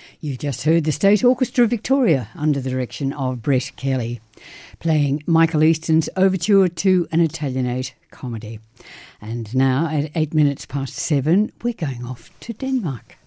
You just heard the State Orchestra Victoria under the direction of Brett Kelly, playing Michael Easton's Overture to an Italianate Comedy. And now at 7:08, we're going off to Denmark.